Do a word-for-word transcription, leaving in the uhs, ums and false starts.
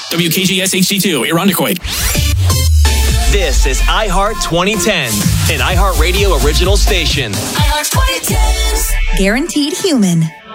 W K G S H D two, Irondequoit. This is iHeart twenty ten, an iHeartRadio original station. iHeart twenty ten. Guaranteed human.